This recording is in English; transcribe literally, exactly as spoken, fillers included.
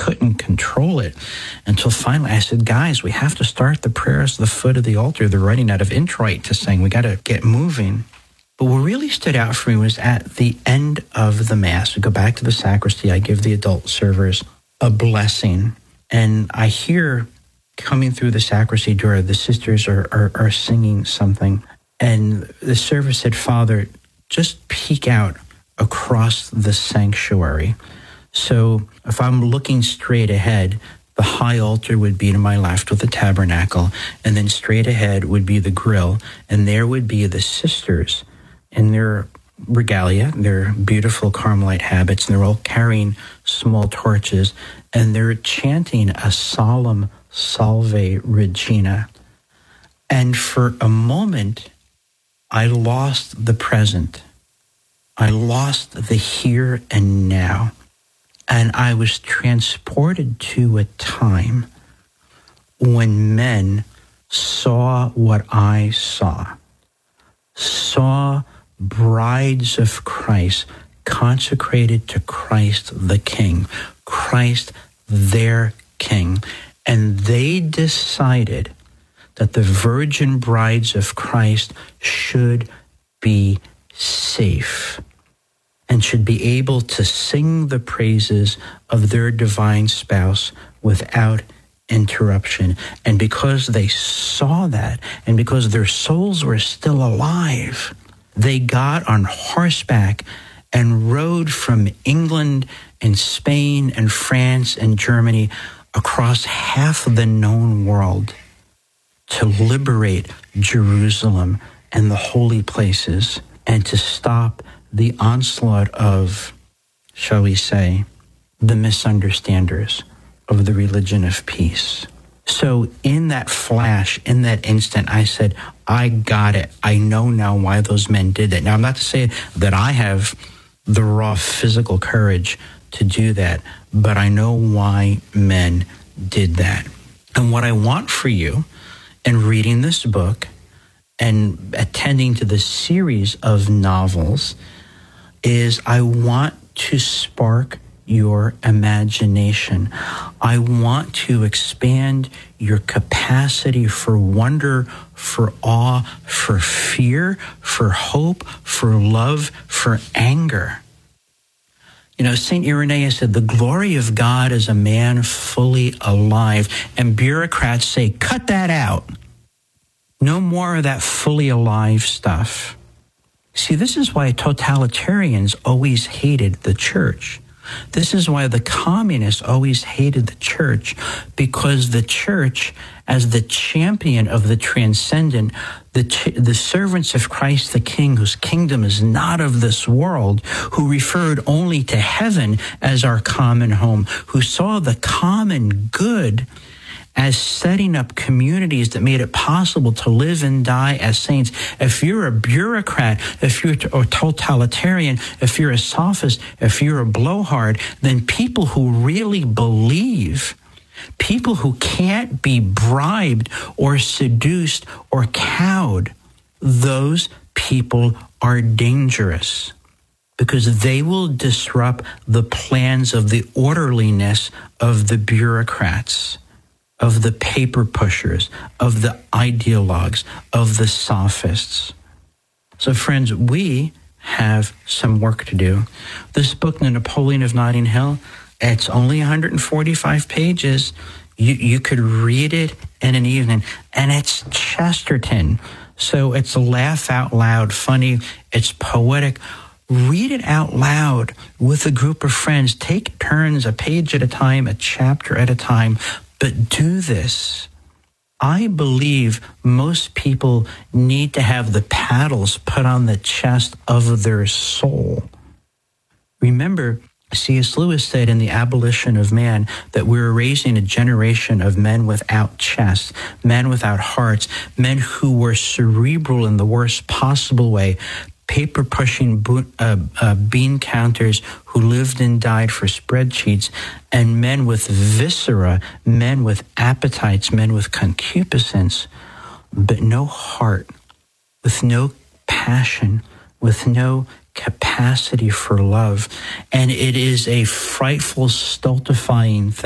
couldn't control it until finally I said, guys, we have to start the prayers at the foot of the altar. They're running out of introit to sing. We got to get moving. But what really stood out for me was at the end of the Mass, we go back to the sacristy, I give the adult servers a blessing, and I hear coming through the sacristy door, the sisters are, are, are singing something, and the server said, Father, just peek out across the sanctuary. So if I'm looking straight ahead, the high altar would be to my left with the tabernacle, and then straight ahead would be the grill, and there would be the sisters in their regalia, their beautiful Carmelite habits, and they're all carrying small torches, and they're chanting a solemn Salve Regina. And for a moment, I lost the present. I lost the here and now. And I was transported to a time when men saw what I saw, saw brides of Christ consecrated to Christ the King, Christ their King. And they decided that the virgin brides of Christ should be safe and should be able to sing the praises of their divine spouse without interruption. And because they saw that, and because their souls were still alive, they got on horseback and rode from England and Spain and France and Germany across half the known world to liberate Jerusalem and the holy places and to stop the onslaught of, shall we say, the misunderstanders of the religion of peace. So in that flash, in that instant, I said, I got it. I know now why those men did that. Now, I'm not to say that I have the raw physical courage to do that, but I know why men did that. And what I want for you in reading this book and attending to the series of novels is I want to spark your imagination. I want to expand your capacity for wonder, for awe, for fear, for hope, for love, for anger. You know, Saint Irenaeus said, the glory of God is a man fully alive. And bureaucrats say, cut that out. No more of that fully alive stuff. See, this is why totalitarians always hated the church. This is why the communists always hated the church, because the church, as the champion of the transcendent, the, the servants of Christ the King, whose kingdom is not of this world, who referred only to heaven as our common home, who saw the common good as setting up communities that made it possible to live and die as saints. If you're a bureaucrat, if you're a totalitarian, if you're a sophist, if you're a blowhard, then people who really believe, people who can't be bribed or seduced or cowed, those people are dangerous because they will disrupt the plans of the orderliness of the bureaucrats, of the paper pushers, of the ideologues, of the sophists. So friends, we have some work to do. This book, The Napoleon of Notting Hill, it's only one hundred forty-five pages. You, you could read it in an evening, and it's Chesterton. So it's laugh out loud, funny, it's poetic. Read it out loud with a group of friends. Take turns, a page at a time, a chapter at a time. But do this. I believe most people need to have the paddles put on the chest of their soul. Remember, C S Lewis said in The Abolition of Man that we're raising a generation of men without chests, men without hearts, men who were cerebral in the worst possible way, paper-pushing uh, uh, bean counters who lived and died for spreadsheets, and men with viscera, men with appetites, men with concupiscence, but no heart, with no passion, with no capacity for love. And it is a frightful, stultifying thing